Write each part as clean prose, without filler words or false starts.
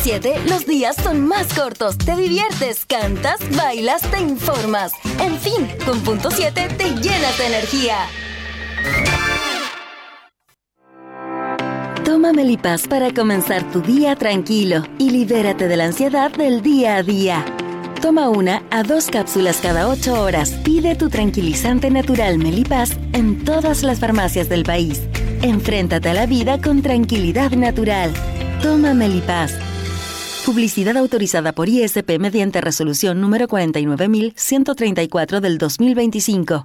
7 los días son más cortos, te diviertes, cantas, bailas, te informas. En fin, con punto 7 te llenas de energía. Toma Melipaz para comenzar tu día tranquilo y libérate de la ansiedad del día a día. Toma 1 a 2 cápsulas cada 8 horas. Pide tu tranquilizante natural Melipaz en todas las farmacias del país. Enfréntate a la vida con tranquilidad natural. Toma Melipaz. Publicidad autorizada por ISP mediante resolución número 49134 del 2025.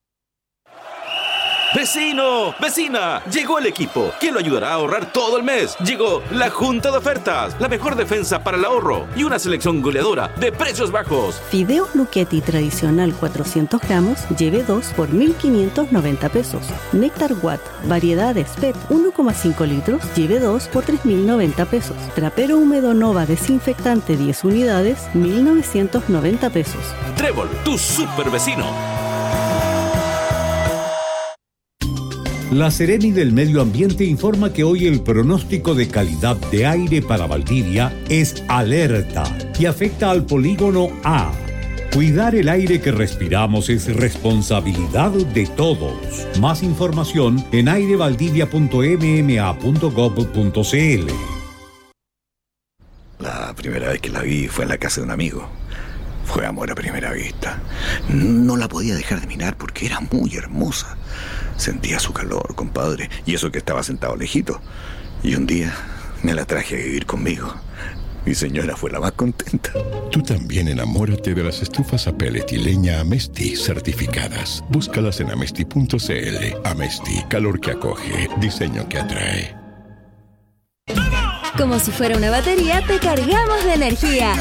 ¡Vecino! ¡Vecina! Llegó el equipo que lo ayudará a ahorrar todo el mes. Llegó la Junta de Ofertas, la mejor defensa para el ahorro y una selección goleadora de precios bajos. Fideo Lucchetti tradicional 400 gramos, lleve 2 por 1.590 pesos. Néctar Watt, variedades PET 1,5 litros, lleve 2 por 3.090 pesos. Trapero húmedo Nova desinfectante 10 unidades, 1.990 pesos. Trébol, tu super vecino. La Seremi del Medio Ambiente informa que hoy el pronóstico de calidad de aire para Valdivia es alerta y afecta al polígono A. Cuidar el aire que respiramos es responsabilidad de todos. Más información en airevaldivia.mma.gov.cl. La primera vez que la vi fue en la casa de un amigo. Fue amor a primera vista. No la podía dejar de mirar porque era muy hermosa. Sentía su calor, compadre, y eso que estaba sentado lejito. Y un día me la traje a vivir conmigo. Mi señora fue la más contenta. Tú también enamórate de las estufas a pellet y leña Amesti certificadas. Búscalas en amesti.cl. Amesti, calor que acoge, diseño que atrae. Como si fuera una batería, te cargamos de energía.